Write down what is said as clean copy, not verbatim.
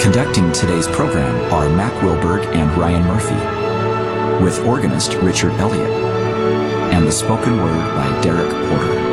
Conducting today's program are Mac Wilberg and Ryan Murphy, with organist Richard Elliott, and the spoken word by Derek Porter.